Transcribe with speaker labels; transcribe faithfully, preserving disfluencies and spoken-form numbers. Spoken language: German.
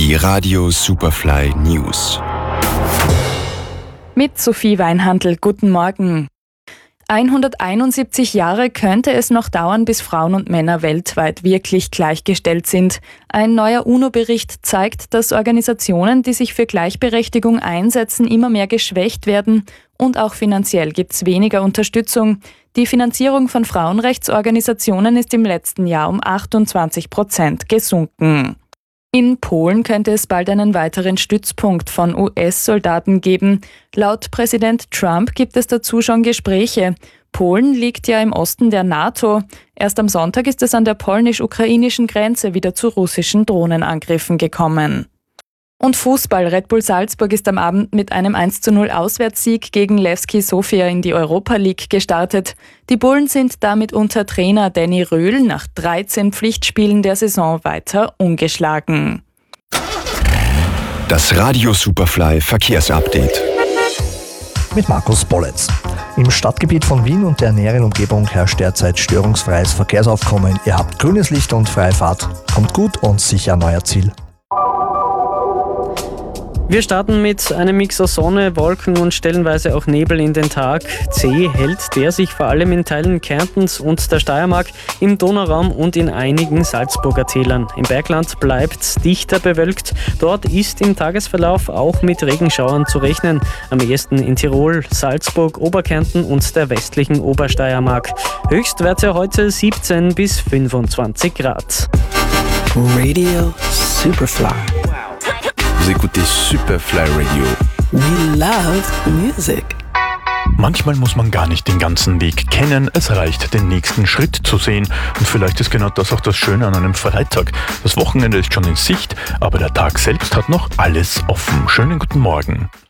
Speaker 1: Die Radio Superfly News.
Speaker 2: Mit Sophie Weinhandl, guten Morgen. hunderteinundsiebzig Jahre könnte es noch dauern, bis Frauen und Männer weltweit wirklich gleichgestellt sind. Ein neuer UNO-Bericht zeigt, dass Organisationen, die sich für Gleichberechtigung einsetzen, immer mehr geschwächt werden und auch finanziell gibt es weniger Unterstützung. Die Finanzierung von Frauenrechtsorganisationen ist im letzten Jahr um achtundzwanzig Prozent gesunken. In Polen könnte es bald einen weiteren Stützpunkt von U S-Soldaten geben. Laut Präsident Trump gibt es dazu schon Gespräche. Polen liegt ja im Osten der NATO. Erst am Sonntag ist es an der polnisch-ukrainischen Grenze wieder zu russischen Drohnenangriffen gekommen. Und Fußball. Red Bull Salzburg ist am Abend mit einem eins zu null Auswärtssieg gegen Levski Sofia in die Europa League gestartet. Die Bullen sind damit unter Trainer Danny Röhl nach dreizehn Pflichtspielen der Saison weiter ungeschlagen.
Speaker 1: Das Radio Superfly Verkehrsupdate.
Speaker 3: Mit Markus Bolletz. Im Stadtgebiet von Wien und der näheren Umgebung herrscht derzeit störungsfreies Verkehrsaufkommen. Ihr habt grünes Licht und freie Fahrt. Kommt gut und sicher an euer Ziel.
Speaker 4: Wir starten mit einem Mix aus Sonne, Wolken und stellenweise auch Nebel in den Tag. Zäh hält der sich vor allem in Teilen Kärntens und der Steiermark, im Donauraum und in einigen Salzburger Tälern. Im Bergland bleibt dichter bewölkt. Dort ist im Tagesverlauf auch mit Regenschauern zu rechnen. Am ehesten in Tirol, Salzburg, Oberkärnten und der westlichen Obersteiermark. Höchstwerte heute siebzehn bis fünfundzwanzig Grad.
Speaker 5: Radio Superfly.
Speaker 1: Vous écoutez Superfly Radio.
Speaker 5: We love music.
Speaker 6: Manchmal muss man gar nicht den ganzen Weg kennen, es reicht, den nächsten Schritt zu sehen. Und vielleicht ist genau das auch das Schöne an einem Freitag. Das Wochenende ist schon in Sicht, aber der Tag selbst hat noch alles offen. Schönen guten Morgen.